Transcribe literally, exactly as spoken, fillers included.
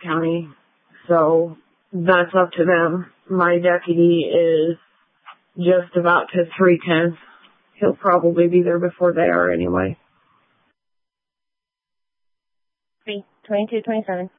County, so that's up to them. My deputy is just about to three ten. He'll probably be there before they are anyway. twenty-two twenty-seven.